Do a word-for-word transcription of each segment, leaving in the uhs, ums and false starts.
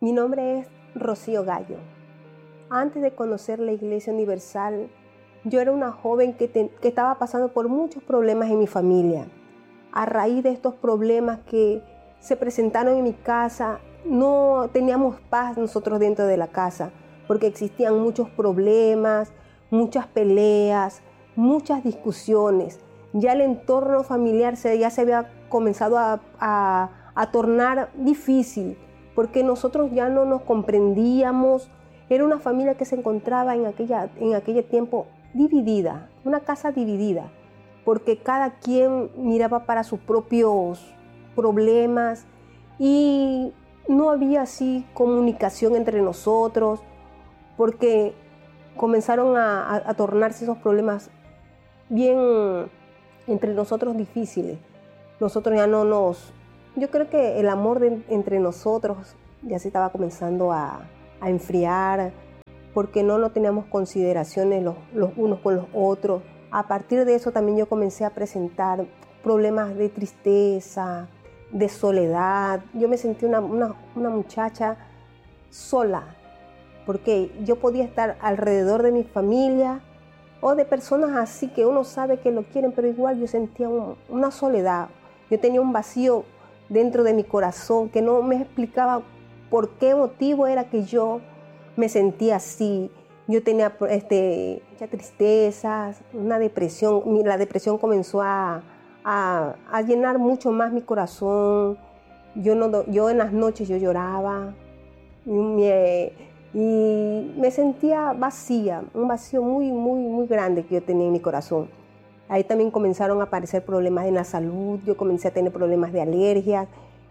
Mi nombre es Rocío Gallo. Antes de conocer la Iglesia Universal, yo era una joven que, te, que estaba pasando por muchos problemas en mi familia. A raíz de estos problemas que se presentaron en mi casa, no teníamos paz nosotros dentro de la casa, porque existían muchos problemas, muchas peleas, muchas discusiones. Ya el entorno familiar se, ya se había comenzado a, a, a tornar difícil, porque nosotros ya no nos comprendíamos. Era una familia que se encontraba en, aquella, en aquel tiempo dividida, una casa dividida, porque cada quien miraba para sus propios problemas y no había así comunicación entre nosotros, porque comenzaron a, a, a tornarse esos problemas bien entre nosotros difíciles. Nosotros ya no nos... Yo creo que el amor de, entre nosotros ya se estaba comenzando a, a enfriar, porque no, no teníamos consideraciones los, los unos con los otros. A partir de eso también yo comencé a presentar problemas de tristeza, de soledad. Yo me sentí una, una, una muchacha sola, porque yo podía estar alrededor de mi familia o de personas así que uno sabe que lo quieren, pero igual yo sentía un, una soledad. Yo tenía un vacío dentro de mi corazón que no me explicaba por qué motivo era que yo me sentía así. Yo tenía este, mucha tristeza, una depresión. La depresión comenzó a, a, a llenar mucho más mi corazón. Yo, no, yo en las noches yo lloraba me, y me sentía vacía, un vacío muy, muy, muy grande que yo tenía en mi corazón. Ahí también comenzaron a aparecer problemas en la salud. Yo comencé a tener problemas de alergias,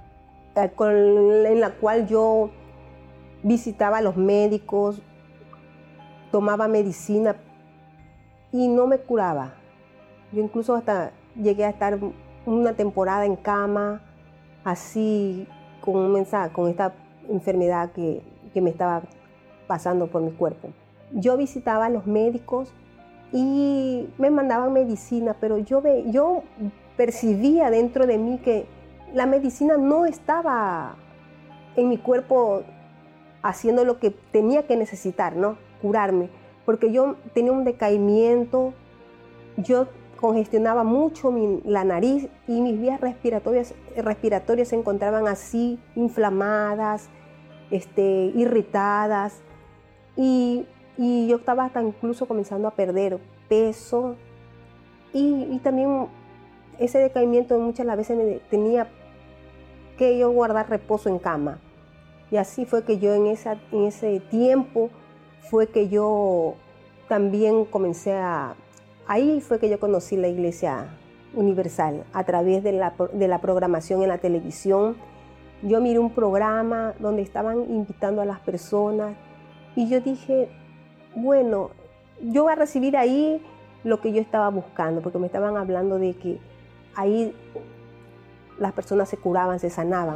en la cual yo visitaba a los médicos, tomaba medicina y no me curaba. Yo incluso hasta llegué a estar una temporada en cama, así con, un mensaje, con esta enfermedad que, que me estaba pasando por mi cuerpo. Yo visitaba a los médicos y me mandaban medicina, pero yo, ve, yo percibía dentro de mí que la medicina no estaba en mi cuerpo haciendo lo que tenía que necesitar, ¿no? Curarme, porque yo tenía un decaimiento, yo congestionaba mucho mi, la nariz y mis vías respiratorias, respiratorias se encontraban así, inflamadas, este, irritadas, y Y yo estaba hasta incluso comenzando a perder peso. Y, y también ese decaimiento muchas las veces me tenía que yo guardar reposo en cama. Y así fue que yo en, esa, en ese tiempo fue que yo también comencé a... Ahí fue que yo conocí la Iglesia Universal a través de la, de la programación en la televisión. Yo miré un programa donde estaban invitando a las personas y yo dije... Bueno, yo voy a recibir ahí lo que yo estaba buscando, porque me estaban hablando de que ahí las personas se curaban, se sanaban.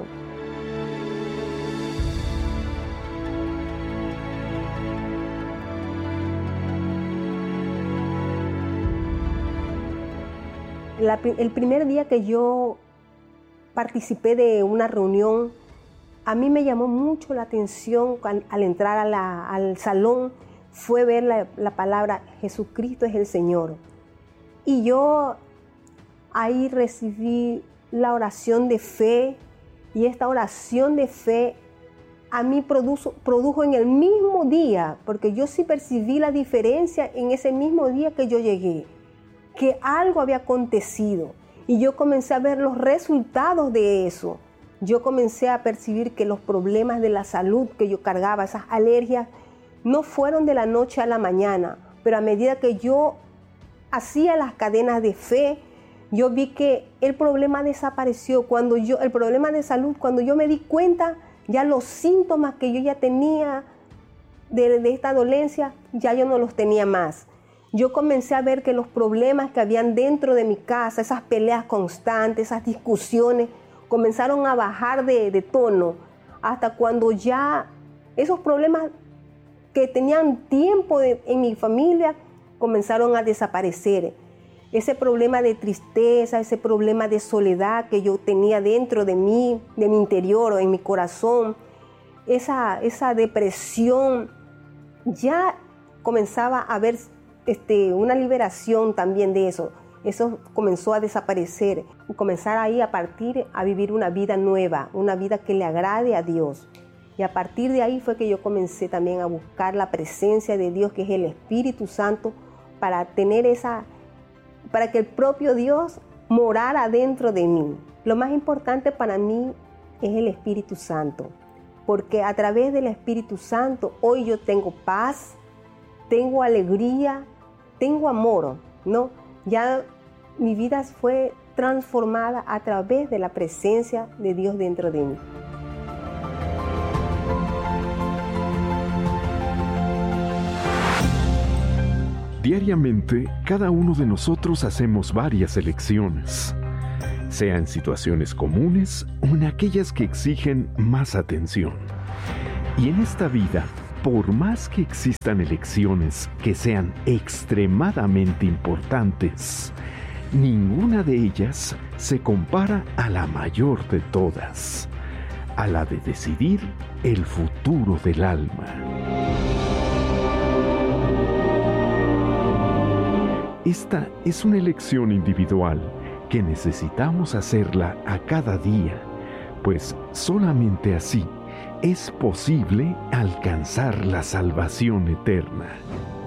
La, el primer día que yo participé de una reunión, a mí me llamó mucho la atención al, al entrar a la, al salón, fue ver la, la palabra Jesucristo es el Señor. Y yo ahí recibí la oración de fe, y esta oración de fe a mí produjo, produjo en el mismo día, porque yo sí percibí la diferencia en ese mismo día que yo llegué, que algo había acontecido, y yo comencé a ver los resultados de eso. Yo comencé a percibir que los problemas de la salud que yo cargaba, esas alergias, no fueron de la noche a la mañana, pero a medida que yo hacía las cadenas de fe, yo vi que el problema desapareció. Cuando yo, el problema de salud, cuando yo me di cuenta, ya los síntomas que yo ya tenía de, de esta dolencia, ya yo no los tenía más. Yo comencé a ver que los problemas que habían dentro de mi casa, esas peleas constantes, esas discusiones, comenzaron a bajar de, de tono, hasta cuando ya esos problemas que tenían tiempo de, en mi familia comenzaron a desaparecer. Ese problema de tristeza, ese problema de soledad que yo tenía dentro de mí, de mi interior o en mi corazón, esa, esa depresión, ya comenzaba a haber este, una liberación también de eso. Eso comenzó a desaparecer y comenzar ahí a partir a vivir una vida nueva, una vida que le agrade a Dios. Y a partir de ahí fue que yo comencé también a buscar la presencia de Dios, que es el Espíritu Santo, para tener esa, para que el propio Dios morara dentro de mí. Lo más importante para mí es el Espíritu Santo, porque a través del Espíritu Santo hoy yo tengo paz, tengo alegría, tengo amor, ¿no? Ya mi vida fue transformada a través de la presencia de Dios dentro de mí. Diariamente, cada uno de nosotros hacemos varias elecciones, sea en situaciones comunes o en aquellas que exigen más atención. Y en esta vida, por más que existan elecciones que sean extremadamente importantes, ninguna de ellas se compara a la mayor de todas, a la de decidir el futuro del alma. Esta es una elección individual que necesitamos hacerla a cada día, pues solamente así es posible alcanzar la salvación eterna.